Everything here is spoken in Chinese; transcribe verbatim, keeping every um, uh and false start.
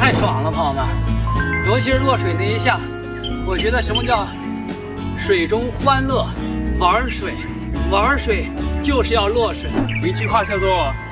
太爽了，朋友们！尤其是落水那一下，我觉得什么叫水中欢乐，玩水，玩水就是要落水。 有一句话叫做